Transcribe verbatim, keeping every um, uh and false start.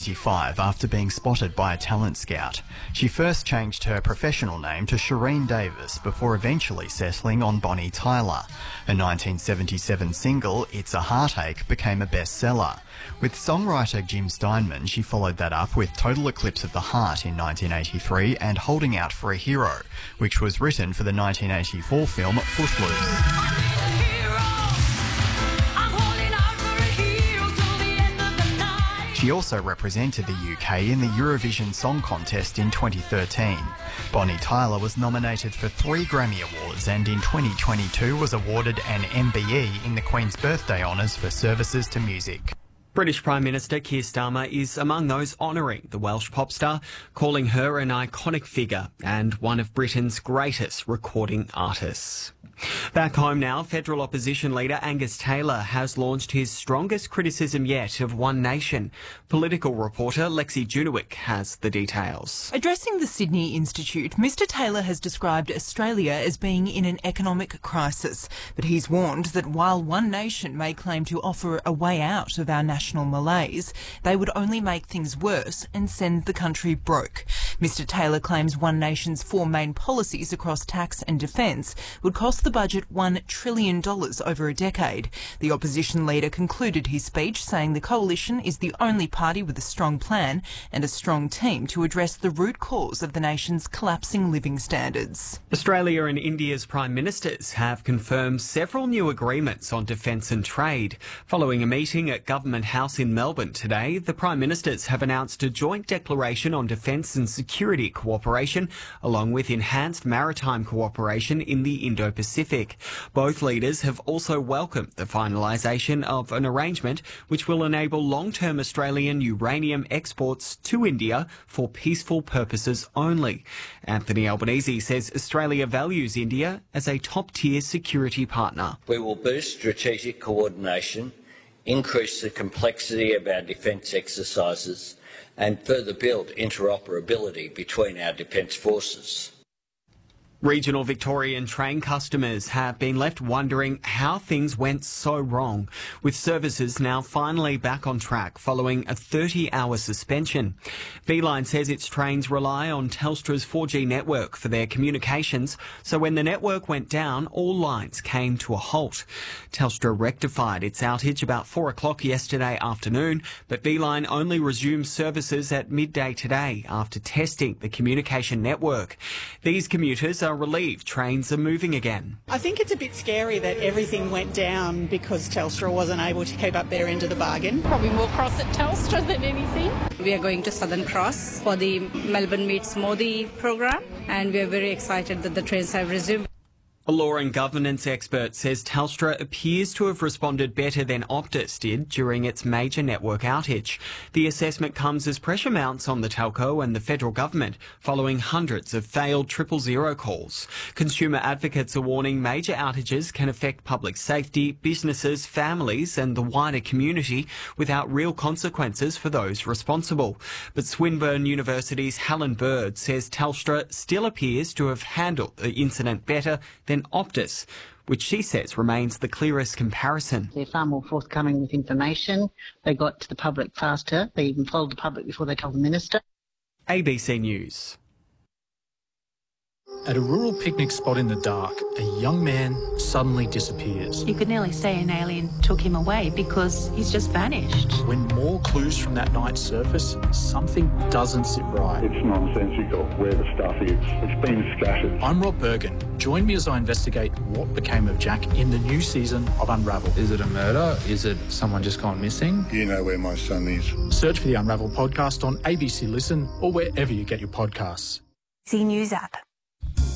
sixty-five after being spotted by a talent scout. She first changed her professional name to Shireen Davis before eventually settling on Bonnie Tyler. Her nineteen seventy-seven single, It's a Heartache, became a bestseller. With songwriter Jim Steinman, she followed that up with Total Eclipse of the Heart in nineteen eighty-three and Holding Out for a Hero, which was written for the nineteen eighty-four film Footloose. She also represented the U K in the Eurovision Song Contest in twenty thirteen. Bonnie Tyler was nominated for three Grammy Awards and in twenty twenty-two was awarded an M B E in the Queen's Birthday Honours for services to music. British Prime Minister Keir Starmer is among those honouring the Welsh pop star, calling her an iconic figure and one of Britain's greatest recording artists. Back home now, federal opposition leader Angus Taylor has launched his strongest criticism yet of One Nation. Political reporter Lexi Junewick has the details. Addressing the Sydney Institute, Mister Taylor has described Australia as being in an economic crisis, but he's warned that while One Nation may claim to offer a way out of our national malaise, they would only make things worse and send the country broke. Mister Taylor claims One Nation's four main policies across tax and defence would cost the budget one trillion dollars over a decade. The opposition leader concluded his speech saying the coalition is the only party with a strong plan and a strong team to address the root cause of the nation's collapsing living standards. Australia and India's prime ministers have confirmed several new agreements on defence and trade. Following a meeting at Government House in Melbourne today, the prime ministers have announced a joint declaration on defence and security cooperation, along with enhanced maritime cooperation in the Indo-Pacific. Both leaders have also welcomed the finalisation of an arrangement which will enable long-term Australian uranium exports to India for peaceful purposes only. Anthony Albanese says Australia values India as a top-tier security partner. We will boost strategic coordination, increase the complexity of our defence exercises and further build interoperability between our defence forces. Regional Victorian train customers have been left wondering how things went so wrong, with services now finally back on track following a thirty-hour suspension. V-Line says its trains rely on Telstra's four G network for their communications, so when the network went down, all lines came to a halt. Telstra rectified its outage about four o'clock yesterday afternoon, but V-Line only resumed services at midday today after testing the communication network. These commuters are relieved trains are moving again. I think it's a bit scary that everything went down because Telstra wasn't able to keep up their end of the bargain. Probably more cross at Telstra than anything. We are going to Southern Cross for the Melbourne Meets Modi program, and we are very excited that the trains have resumed. A law and governance expert says Telstra appears to have responded better than Optus did during its major network outage. The assessment comes as pressure mounts on the telco and the federal government following hundreds of failed triple zero calls. Consumer advocates are warning major outages can affect public safety, businesses, families and the wider community without real consequences for those responsible. But Swinburne University's Helen Bird says Telstra still appears to have handled the incident better than Optus, which she says remains the clearest comparison. They're far more forthcoming with information. They got to the public faster. They even told the public before they told the minister. A B C News. At a rural picnic spot in the dark, a young man suddenly disappears. You could nearly say an alien took him away because he's just vanished. When more clues from that night surface, something doesn't sit right. It's nonsensical where the stuff is. It's been scattered. I'm Rob Bergen. Join me as I investigate what became of Jack in the new season of Unravel. Is it a murder? Is it someone just gone missing? You know where my son is. Search for the Unravel podcast on A B C Listen or wherever you get your podcasts. Z News app.